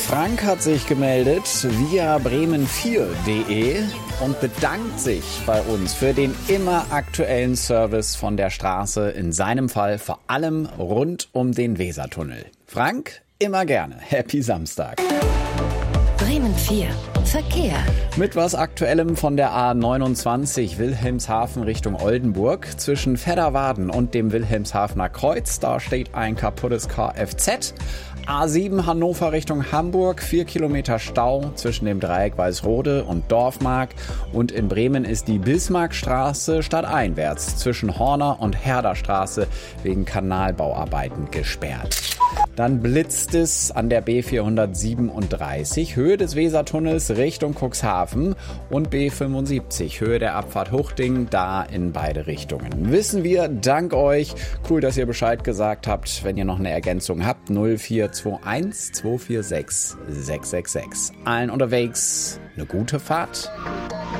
Frank hat sich gemeldet via bremen4.de und bedankt sich bei uns für den immer aktuellen Service von der Straße, in seinem Fall vor allem rund um den Wesertunnel. Frank, immer gerne. Happy Samstag. Bremen 4. Verkehr. Mit was Aktuellem von der A29 Wilhelmshaven Richtung Oldenburg. Zwischen Vedderwaden und dem Wilhelmshavener Kreuz, da steht ein kaputtes Kfz. A7 Hannover Richtung Hamburg, 4 Kilometer Stau zwischen dem Dreieck Weißrode und Dorfmark. Und in Bremen ist die Bismarckstraße stadteinwärts zwischen Horner und Herderstraße wegen Kanalbauarbeiten gesperrt. Dann blitzt es an der B437, Höhe des Wesertunnels Richtung Cuxhaven, und B75, Höhe der Abfahrt Huchting, da in beide Richtungen. Wissen wir, dank euch. Cool, dass ihr Bescheid gesagt habt. Wenn ihr noch eine Ergänzung habt, 0421 246 666. Allen unterwegs eine gute Fahrt.